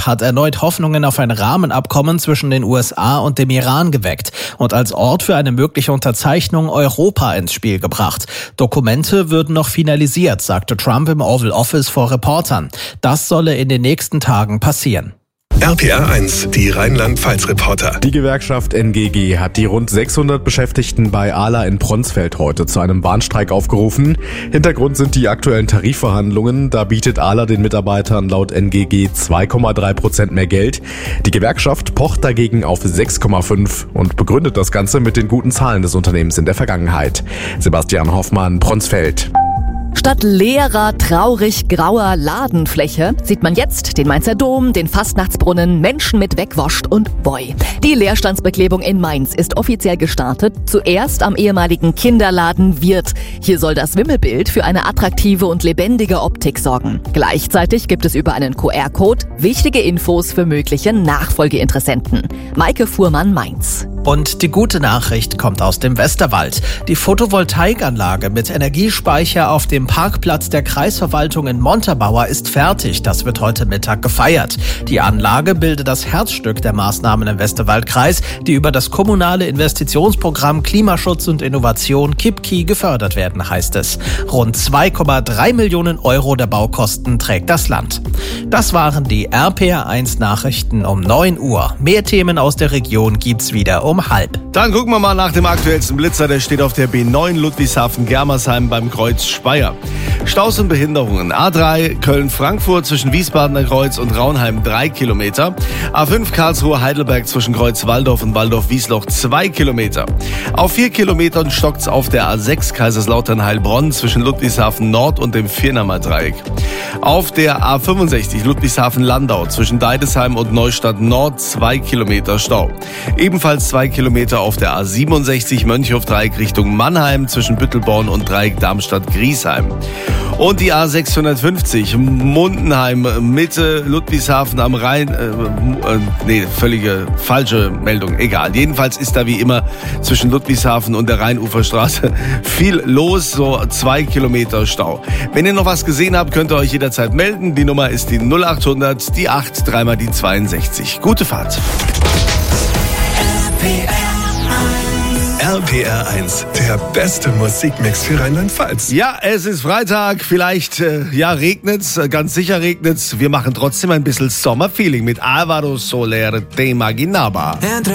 Trump hat erneut Hoffnungen auf ein Rahmenabkommen zwischen den USA und dem Iran geweckt und als Ort für eine mögliche Unterzeichnung Europa ins Spiel gebracht. Dokumente würden noch finalisiert, sagte Trump im Oval Office vor Reportern. Das solle in den nächsten Tagen passieren. RPR 1, die Rheinland-Pfalz-Reporter. Die Gewerkschaft NGG hat die rund 600 Beschäftigten bei ALA in Pronsfeld heute zu einem Warnstreik aufgerufen. Hintergrund sind die aktuellen Tarifverhandlungen. Da bietet ALA den Mitarbeitern laut NGG 2,3% mehr Geld. Die Gewerkschaft pocht dagegen auf 6,5 und begründet das Ganze mit den guten Zahlen des Unternehmens in der Vergangenheit. Sebastian Hoffmann, Pronsfeld. Statt leerer, traurig grauer Ladenfläche sieht man jetzt den Mainzer Dom, den Fastnachtsbrunnen, Menschen mit Wegwoscht und Boy. Die Leerstandsbeklebung in Mainz ist offiziell gestartet, zuerst am ehemaligen Kinderladen Wirth. Hier soll das Wimmelbild für eine attraktive und lebendige Optik sorgen. Gleichzeitig gibt es über einen QR-Code wichtige Infos für mögliche Nachfolgeinteressenten. Maike Fuhrmann, Mainz. Und die gute Nachricht kommt aus dem Westerwald. Die Photovoltaikanlage mit Energiespeicher auf dem Parkplatz der Kreisverwaltung in Montabaur ist fertig. Das wird heute Mittag gefeiert. Die Anlage bildet das Herzstück der Maßnahmen im Westerwaldkreis, die über das kommunale Investitionsprogramm Klimaschutz und Innovation KIPKI gefördert werden, heißt es. Rund 2,3 Millionen Euro der Baukosten trägt das Land. Das waren die RPR1 Nachrichten um 9 Uhr. Mehr Themen aus der Region gibt's wieder um 12:30. Dann gucken wir mal nach dem aktuellsten Blitzer. Der steht auf der B9 Ludwigshafen-Germersheim beim Kreuz Speyer. Staus und Behinderungen. A3 Köln-Frankfurt zwischen Wiesbadener Kreuz und Raunheim 3 Kilometer. A5 Karlsruhe-Heidelberg zwischen Kreuz Walldorf und Walldorf-Wiesloch 2 Kilometer. Auf 4 Kilometern stockt's auf der A6 Kaiserslautern-Heilbronn zwischen Ludwigshafen Nord und dem Viernamer Dreieck. Auf der A65 Ludwigshafen-Landau zwischen Deidesheim und Neustadt Nord 2 Kilometer Stau. Ebenfalls 2 Kilometer auf der A67 Mönchhof-Dreieck Richtung Mannheim zwischen Büttelborn und Dreieck Darmstadt-Griesheim. Und die A650 Mundenheim Mitte Ludwigshafen am Rhein, völlige falsche Meldung, egal. Jedenfalls ist da wie immer zwischen Ludwigshafen und der Rheinuferstraße viel los, so 2 Kilometer Stau. Wenn ihr noch was gesehen habt, könnt ihr euch jederzeit melden. Die Nummer ist die 0800, die 8, dreimal die 62. Gute Fahrt. RPR 1, der beste Musikmix für Rheinland-Pfalz. Ja, es ist Freitag, vielleicht regnet's, ganz sicher regnet's. Wir machen trotzdem ein bisschen Sommerfeeling mit Alvaro Soler de Imaginaba.